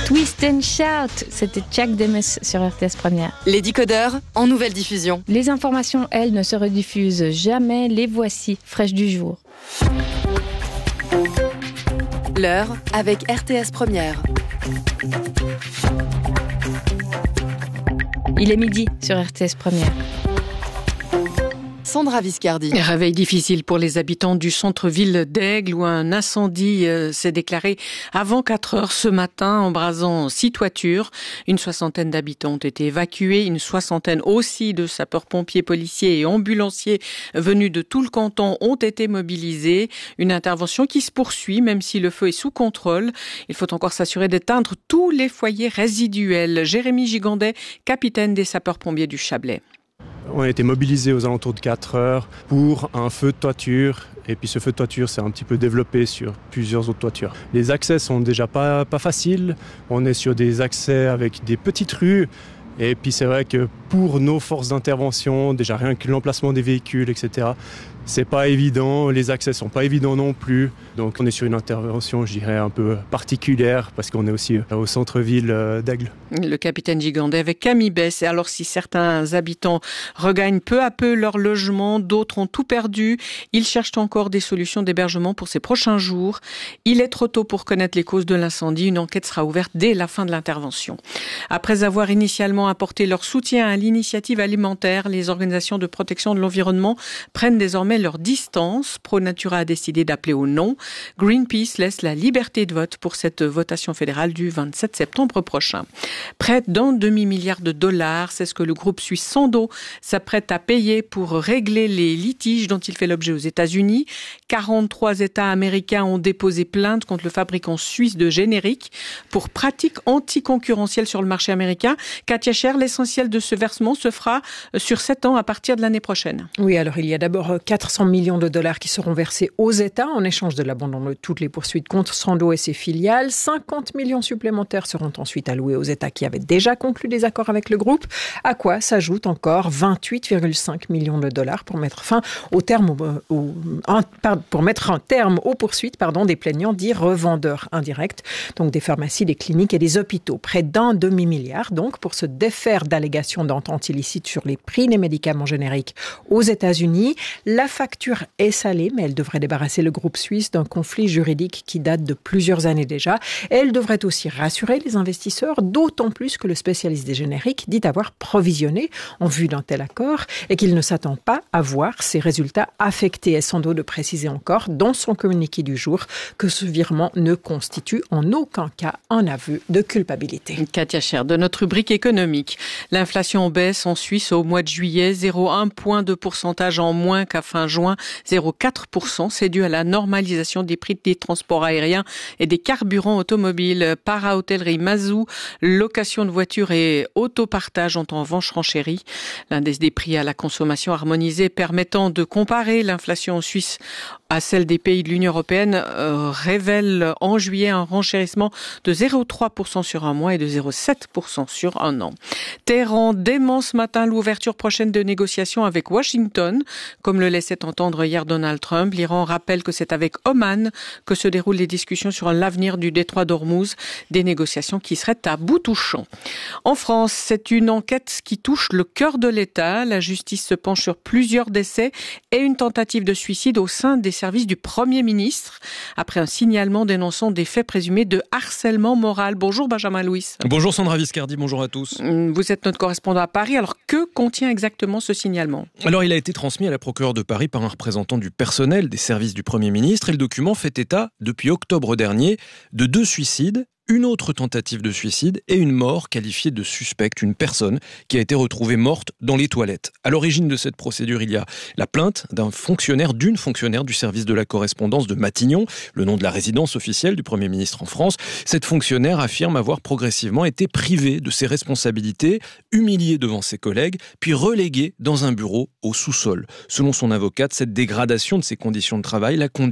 Twist and Shout, c'était Chuck Demes sur RTS Première. Les décodeurs en nouvelle diffusion. Les informations, elles, ne se rediffusent jamais. Les voici, fraîches du jour. L'heure avec RTS Première. Il est midi sur RTS Première. Sandra Viscardi. Réveil difficile pour les habitants du centre-ville d'Aigle où un incendie s'est déclaré avant 4 heures ce matin, embrasant 6 toitures. Une soixantaine d'habitants ont été évacués, une soixantaine aussi de sapeurs-pompiers, policiers et ambulanciers venus de tout le canton ont été mobilisés. Une intervention qui se poursuit même si le feu est sous contrôle. Il faut encore s'assurer d'éteindre tous les foyers résiduels. Jérémy Gigandet, capitaine des sapeurs-pompiers du Chablais. On a été mobilisés aux alentours de 4 heures pour un feu de toiture. Et puis ce feu de toiture s'est un petit peu développé sur plusieurs autres toitures. Les accès sont déjà pas faciles. On est sur des accès avec des petites rues. Et puis c'est vrai que pour nos forces d'intervention, déjà rien que l'emplacement des véhicules, etc., c'est pas évident, les accès sont pas évidents non plus. Donc on est sur une intervention, je dirais, un peu particulière parce qu'on est aussi au centre-ville d'Aigle. Le capitaine Gigandet avec Camille Bess. Et alors si certains habitants regagnent peu à peu leur logement, d'autres ont tout perdu. Ils cherchent encore des solutions d'hébergement pour ces prochains jours. Il est trop tôt pour connaître les causes de l'incendie. Une enquête sera ouverte dès la fin de l'intervention. Après avoir initialement apporté leur soutien à l'initiative alimentaire, les organisations de protection de l'environnement prennent désormais leur distance. ProNatura a décidé d'appeler au non. Greenpeace laisse la liberté de vote pour cette votation fédérale du 27 septembre prochain. Près d'un demi-milliard de dollars, c'est ce que le groupe suisse Sandoz s'apprête à payer pour régler les litiges dont il fait l'objet aux États-Unis. 43 États américains ont déposé plainte contre le fabricant suisse de génériques pour pratiques anticoncurrentielles sur le marché américain. Katia Scher, l'essentiel de ce versement se fera sur 7 ans à partir de l'année prochaine. Oui, alors il y a d'abord 400 millions de dollars qui seront versés aux États en échange de l'abandon de toutes les poursuites contre Sandoz et ses filiales. 50 millions supplémentaires seront ensuite alloués aux États qui avaient déjà conclu des accords avec le groupe, à quoi s'ajoutent encore 28,5 millions de dollars pour mettre fin pour mettre un terme aux poursuites des plaignants dits revendeurs indirects, donc des pharmacies, des cliniques et des hôpitaux. Près d'un demi-milliard donc pour se défaire d'allégations d'entente illicite sur les prix des médicaments génériques aux États-Unis. La facture est salée, mais elle devrait débarrasser le groupe suisse d'un conflit juridique qui date de plusieurs années déjà. Elle devrait aussi rassurer les investisseurs, d'autant plus que le spécialiste des génériques dit avoir provisionné en vue d'un tel accord et qu'il ne s'attend pas à voir ses résultats affectés. Et sans doute de préciser encore dans son communiqué du jour que ce virement ne constitue en aucun cas un aveu de culpabilité. Katia Scher, de notre rubrique économique. L'inflation baisse en Suisse au mois de juillet, 0,1 point de pourcentage en moins qu'à fin juin, 0,4%. C'est dû à la normalisation des prix des transports aériens et des carburants automobiles. Para-hôtellerie, Mazou, location de voitures et autopartage ont en revanche renchéri. L'indice des prix à la consommation harmonisé permettant de comparer l'inflation en Suisse à celle des pays de l'Union européenne révèle en juillet un renchérissement de 0,3% sur un mois et de 0,7% sur un an. Téhéran dément ce matin l'ouverture prochaine de négociations avec Washington. Comme le laissait entendre hier Donald Trump, l'Iran rappelle que c'est avec Oman que se déroulent les discussions sur l'avenir du détroit d'Ormuz, des négociations qui seraient à bout touchant. En France, c'est une enquête qui touche le cœur de l'État. La justice se penche sur plusieurs décès et une tentative de suicide au sein des services du Premier ministre, après un signalement dénonçant des faits présumés de harcèlement moral. Bonjour Benjamin Louis. Bonjour Sandra Viscardi, bonjour à tous. Vous êtes notre correspondant à Paris. Alors que contient exactement ce signalement ? Alors il a été transmis à la procureure de Paris par un représentant du personnel des services du Premier ministre et le document fait état, depuis octobre dernier, de 2 suicides, une autre tentative de suicide et une mort qualifiée de suspecte, une personne qui a été retrouvée morte dans les toilettes. À l'origine de cette procédure, il y a la plainte d'une fonctionnaire du service de la correspondance de Matignon, le nom de la résidence officielle du Premier ministre en France. Cette fonctionnaire affirme avoir progressivement été privée de ses responsabilités, humiliée devant ses collègues, puis reléguée dans un bureau au sous-sol. Selon son avocate, cette dégradation de ses conditions de travail l'a conduite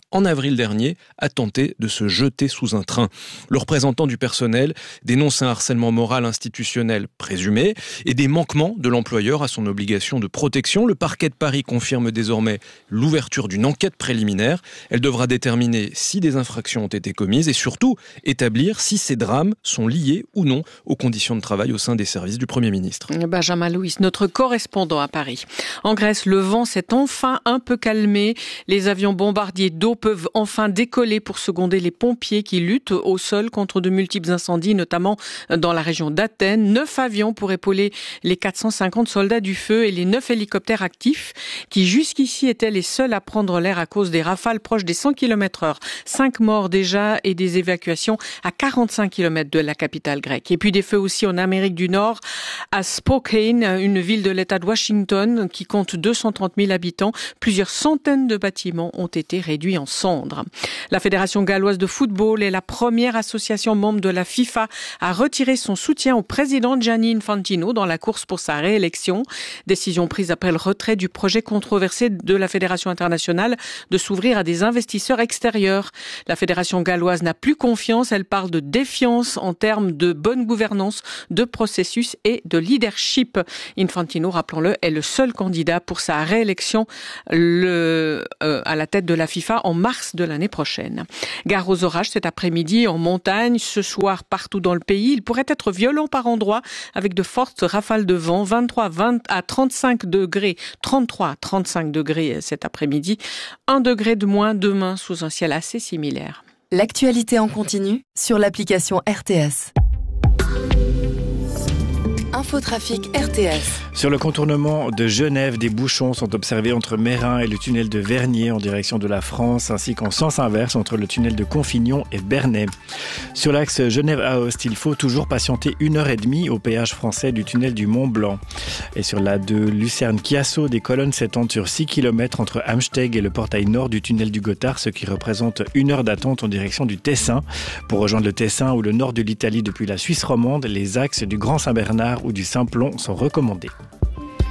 en avril dernier, a tenté de se jeter sous un train. Le représentant du personnel dénonce un harcèlement moral institutionnel présumé et des manquements de l'employeur à son obligation de protection. Le parquet de Paris confirme désormais l'ouverture d'une enquête préliminaire. Elle devra déterminer si des infractions ont été commises et surtout établir si ces drames sont liés ou non aux conditions de travail au sein des services du Premier ministre. Benjamin Louis, notre correspondant à Paris. En Grèce, le vent s'est enfin un peu calmé. Les avions bombardiers d'eau peuvent enfin décoller pour seconder les pompiers qui luttent au sol contre de multiples incendies, notamment dans la région d'Athènes. 9 avions pour épauler les 450 soldats du feu et les 9 hélicoptères actifs qui jusqu'ici étaient les seuls à prendre l'air à cause des rafales proches des 100 km/h. 5 morts déjà et des évacuations à 45 km de la capitale grecque. Et puis des feux aussi en Amérique du Nord, à Spokane, une ville de l'État de Washington qui compte 230 000 habitants. Plusieurs centaines de bâtiments ont été réduits en cendres. La Fédération galloise de football est la première association membre de la FIFA à retirer son soutien au président Gianni Infantino dans la course pour sa réélection. Décision prise après le retrait du projet controversé de la Fédération internationale de s'ouvrir à des investisseurs extérieurs. La Fédération galloise n'a plus confiance. Elle parle de défiance en termes de bonne gouvernance, de processus et de leadership. Infantino, rappelons-le, est le seul candidat pour sa réélection à la tête de la FIFA en mars de l'année prochaine. Gare aux orages cet après-midi en montagne, ce soir partout dans le pays. Il pourrait être violent par endroits avec de fortes rafales de vent, 23 à 35 degrés, 33 à 35 degrés cet après-midi, 1 degré de moins demain sous un ciel assez similaire. L'actualité en continu sur l'application RTS. Infotrafic RTS. Sur le contournement de Genève, des bouchons sont observés entre Meyrin et le tunnel de Vernier en direction de la France, ainsi qu'en sens inverse entre le tunnel de Confignon et Bernay. Sur l'axe Genève-Aoste, il faut toujours patienter 1h30 au péage français du tunnel du Mont-Blanc. Et sur la de Lucerne-Chiasso, des colonnes s'étendent sur 6 km entre Amsteg et le portail nord du tunnel du Gothard, ce qui représente 1 heure d'attente en direction du Tessin. Pour rejoindre le Tessin ou le nord de l'Italie depuis la Suisse romande, les axes du Grand Saint-Bernard ou du Simplon sont recommandés.